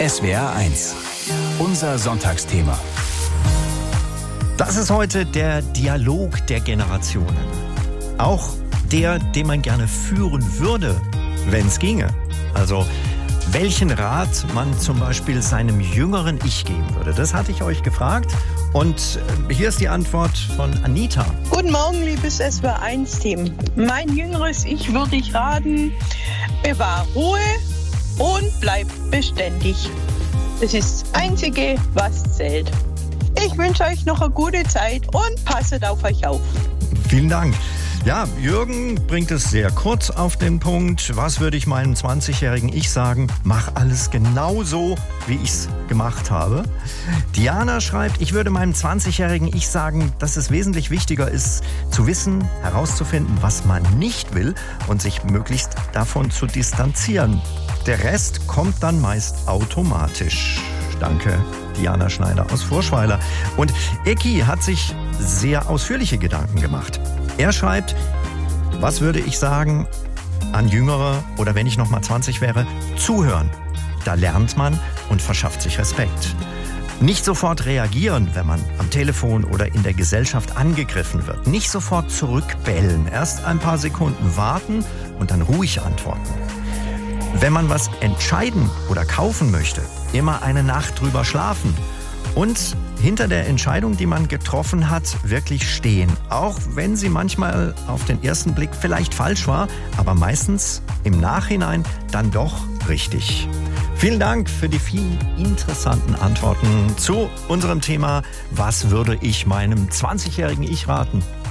SWR1, unser Sonntagsthema. Das ist heute der Dialog der Generationen. Auch der, den man gerne führen würde, wenn es ginge. Also welchen Rat man zum Beispiel seinem jüngeren Ich geben würde. Das hatte ich euch gefragt. Und hier ist die Antwort von Anita. Guten Morgen, liebes SWR1-Team. Mein jüngeres Ich würde ich raten, bewahr Ruhe und bleib beständig. Das ist das Einzige, was zählt. Ich wünsche euch noch eine gute Zeit und passet auf euch auf. Vielen Dank. Ja, Jürgen bringt es sehr kurz auf den Punkt. Was würde ich meinem 20-jährigen Ich sagen? Mach alles genauso, wie ich es gemacht habe. Diana schreibt, ich würde meinem 20-jährigen Ich sagen, dass es wesentlich wichtiger ist, zu wissen, herauszufinden, was man nicht will und sich möglichst davon zu distanzieren. Der Rest kommt dann meist automatisch. Danke, Diana Schneider aus Furschweiler. Und Eki hat sich sehr ausführliche Gedanken gemacht. Er schreibt, was würde ich sagen an Jüngere oder wenn ich noch mal 20 wäre? Zuhören. Da lernt man und verschafft sich Respekt. Nicht sofort reagieren, wenn man am Telefon oder in der Gesellschaft angegriffen wird. Nicht sofort zurückbellen. Erst ein paar Sekunden warten und dann ruhig antworten. Wenn man was entscheiden oder kaufen möchte, immer eine Nacht drüber schlafen. Und hinter der Entscheidung, die man getroffen hat, wirklich stehen. Auch wenn sie manchmal auf den ersten Blick vielleicht falsch war, aber meistens im Nachhinein dann doch richtig. Vielen Dank für die vielen interessanten Antworten zu unserem Thema: Was würde ich meinem 20-jährigen Ich raten?